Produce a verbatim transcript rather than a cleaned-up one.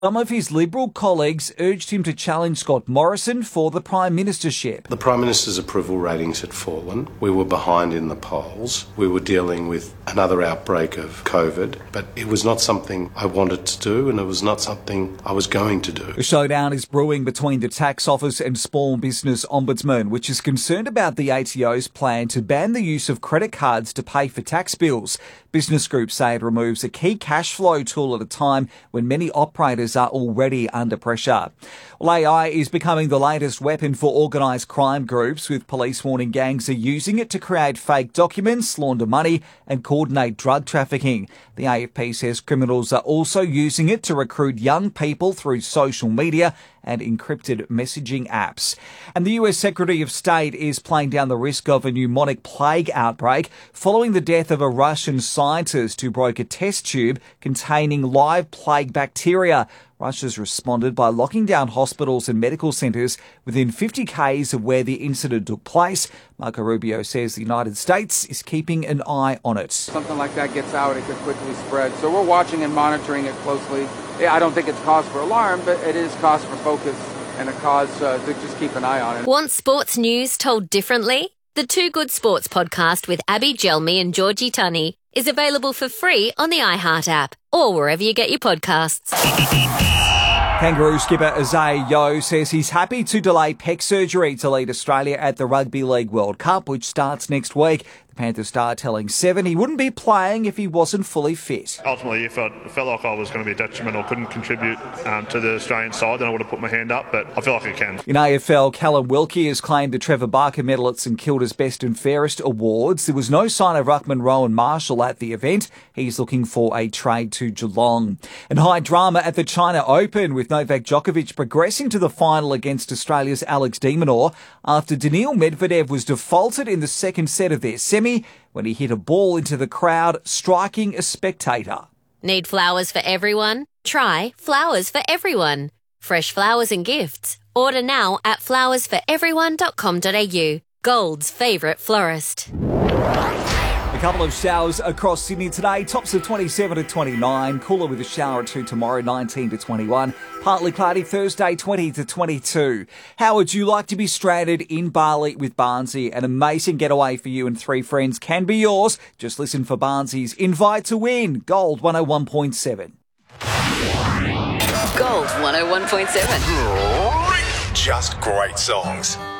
Some of his Liberal colleagues urged him to challenge Scott Morrison for the Prime Ministership. The Prime Minister's approval ratings had fallen. We were behind in the polls. We were dealing with another outbreak of COVID, but it was not something I wanted to do, and it was not something I was going to do. A showdown is brewing between the Tax Office and Small Business Ombudsman, which is concerned about the A T O's plan to ban the use of credit cards to pay for tax bills. Business groups say it removes a key cash flow tool at a time when many operators are already under pressure. Well, A I is becoming the latest weapon for organised crime groups, with police warning gangs are using it to create fake documents, launder money and coordinate drug trafficking. The A F P says criminals are also using it to recruit young people through social media and encrypted messaging apps. And the U S Secretary of State is playing down the risk of a pneumonic plague outbreak following the death of a Russian scientist who broke a test tube containing live plague bacteria. Russia's responded by locking down hospitals and medical centres within fifty kays of where the incident took place. Marco Rubio says the United States is keeping an eye on it. Something like that gets out, it could quickly spread. So we're watching and monitoring it closely. I don't think it's cause for alarm, but it is cause for focus and a cause uh, to just keep an eye on it. Want sports news told differently? The Two Good Sports podcast with Abby Gelmi and Georgie Tunney is available for free on the iHeart app or wherever you get your podcasts. Kangaroo skipper Isaiah Yeo says he's happy to delay pec surgery to lead Australia at the Rugby League World Cup, which starts next week. The Panthers star telling Seven he wouldn't be playing if he wasn't fully fit. Ultimately, if I felt like I was going to be detrimental, couldn't contribute um, to the Australian side, then I would have put my hand up, but I feel like I can. In A F L, Callum Wilkie has claimed the Trevor Barker Medal at St Kilda's Best and Fairest Awards. There was no sign of ruckman Rowan Marshall at the event. He's looking for a trade to Geelong. And high drama at the China Open, with Novak Djokovic progressing to the final against Australia's Alex de Minaur after Daniil Medvedev was defaulted in the second set of their semi when he hit a ball into the crowd, striking a spectator. Need flowers for everyone? Try Flowers for Everyone. Fresh flowers and gifts. Order now at flowers for everyone dot com dot a u. Gold's favourite florist. A couple of showers across Sydney today. Tops of twenty-seven to twenty-nine. Cooler with a shower or two tomorrow, nineteen to twenty-one. Partly cloudy Thursday, twenty to twenty-two. How would you like to be stranded in Bali with Barnsey? An amazing getaway for you and three friends can be yours. Just listen for Barnsey's invite to win. Gold one oh one point seven. Gold one oh one point seven. Just great songs.